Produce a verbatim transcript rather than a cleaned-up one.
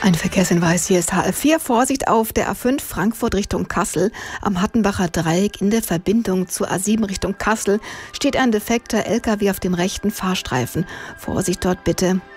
Ein Verkehrshinweis, hier ist H F vier. Vorsicht auf der A fünf Frankfurt Richtung Kassel. Am Hattenbacher Dreieck in der Verbindung zur A sieben Richtung Kassel steht ein defekter L K W auf dem rechten Fahrstreifen. Vorsicht dort bitte.